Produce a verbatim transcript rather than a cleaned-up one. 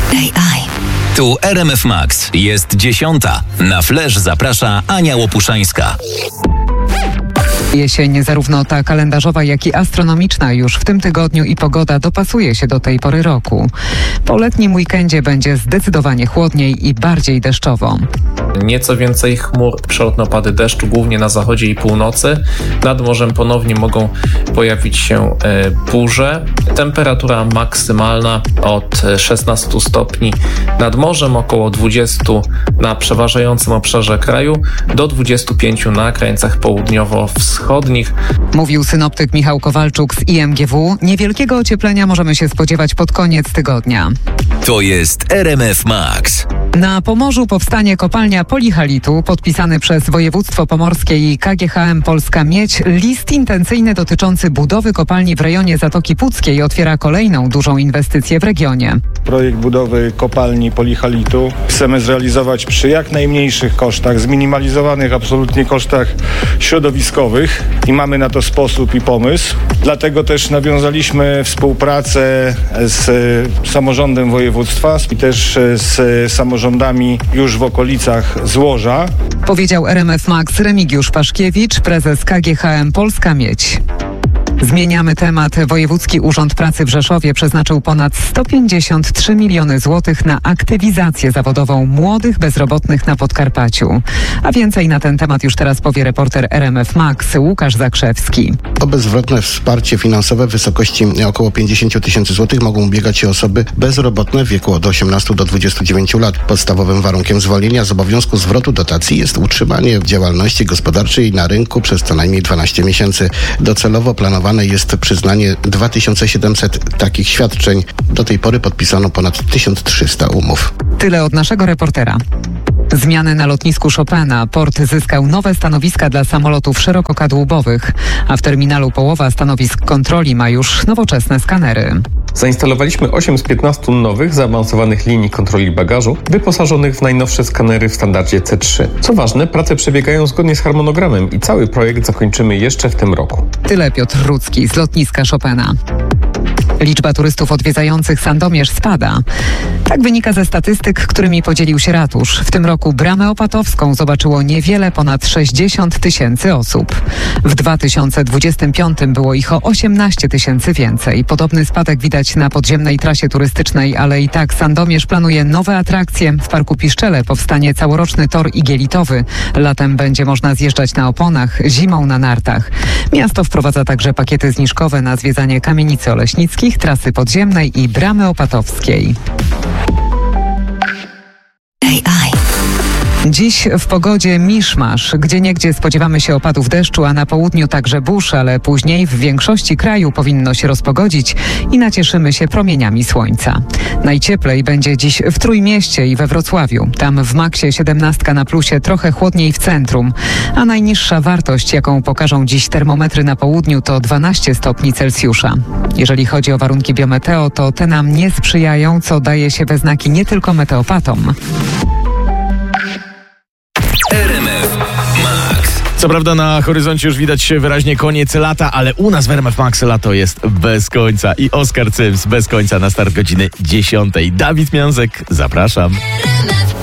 A I. Tu R M F Max. Jest dziesiąta. Na Flash zaprasza Ania Łopuszańska. Jesień, zarówno ta kalendarzowa, jak i astronomiczna, już w tym tygodniu i pogoda dopasuje się do tej pory roku. Po letnim weekendzie będzie zdecydowanie chłodniej i bardziej deszczowo. Nieco więcej chmur, przelotne opady deszczu, głównie na zachodzie i północy. Nad morzem ponownie mogą pojawić się e, burze. Temperatura maksymalna od szesnastu stopni nad morzem, około dwudziestu na przeważającym obszarze kraju, do dwudziestu pięciu na krańcach południowo-wschodnich. Mówił synoptyk Michał Kowalczuk z I M G W. Niewielkiego ocieplenia możemy się spodziewać pod koniec tygodnia. To jest R M F Max. Na Pomorzu powstanie kopalnia polihalitu. Podpisany przez województwo pomorskie i K G H M Polska Miedź list intencyjny dotyczący budowy kopalni w rejonie Zatoki Puckiej otwiera kolejną dużą inwestycję w regionie. Projekt budowy kopalni polihalitu chcemy zrealizować przy jak najmniejszych kosztach, zminimalizowanych absolutnie kosztach środowiskowych i mamy na to sposób i pomysł. Dlatego też nawiązaliśmy współpracę z samorządem województwa i też z samorządami już w okolicach złoża. Powiedział R M F Max Remigiusz Paszkiewicz, prezes K G H M Polska Miedź. Zmieniamy temat. Wojewódzki Urząd Pracy w Rzeszowie przeznaczył ponad sto pięćdziesiąt trzy miliony złotych na aktywizację zawodową młodych bezrobotnych na Podkarpaciu. A więcej na ten temat już teraz powie reporter R M F Max Łukasz Zakrzewski. O bezwzględne wsparcie finansowe w wysokości około pięćdziesiąt tysięcy złotych mogą ubiegać się osoby bezrobotne w wieku od osiemnastu do dwudziestu dziewięciu lat. Podstawowym warunkiem zwolnienia z obowiązku zwrotu dotacji jest utrzymanie działalności gospodarczej na rynku przez co najmniej dwanaście miesięcy. Docelowo planowane jest przyznanie dwa tysiące siedemset takich świadczeń. Do tej pory podpisano ponad tysiąc trzysta umów. Tyle od naszego reportera. Zmiany na lotnisku Chopina. Port zyskał nowe stanowiska dla samolotów szerokokadłubowych, a w terminalu połowa stanowisk kontroli ma już nowoczesne skanery. Zainstalowaliśmy osiem z piętnastu nowych, zaawansowanych linii kontroli bagażu, wyposażonych w najnowsze skanery w standardzie C trzy. Co ważne, prace przebiegają zgodnie z harmonogramem i cały projekt zakończymy jeszcze w tym roku. Tyle Piotr Rudzki z lotniska Chopina. Liczba turystów odwiedzających Sandomierz spada. Tak wynika ze statystyk, którymi podzielił się ratusz. W tym roku Bramę Opatowską zobaczyło niewiele ponad sześćdziesiąt tysięcy osób. W dwa tysiące dwudziestym piątym było ich o osiemnaście tysięcy więcej. Podobny spadek widać na podziemnej trasie turystycznej, ale i tak Sandomierz planuje nowe atrakcje. W Parku Piszczele powstanie całoroczny tor igielitowy. Latem będzie można zjeżdżać na oponach, zimą na nartach. Miasto wprowadza także pakiety zniżkowe na zwiedzanie kamienicy oleśnickich, trasy podziemnej i Bramy Opatowskiej. A I. Dziś w pogodzie miszmasz. Gdzieniegdzie spodziewamy się opadów deszczu, a na południu także burz, ale później w większości kraju powinno się rozpogodzić i nacieszymy się promieniami słońca. Najcieplej będzie dziś w Trójmieście i we Wrocławiu. Tam w maksie siedemnastka na plusie, trochę chłodniej w centrum, a najniższa wartość, jaką pokażą dziś termometry na południu, to dwanaście stopni Celsjusza. Jeżeli chodzi o warunki biometeo, to te nam nie sprzyjają, co daje się we znaki nie tylko meteopatom. R M F Max. Co prawda na horyzoncie już widać wyraźnie koniec lata, ale u nas w R M F Max lato jest bez końca i Oskar Cyms bez końca na start godziny dziesiątej. Dawid Miązek, zapraszam.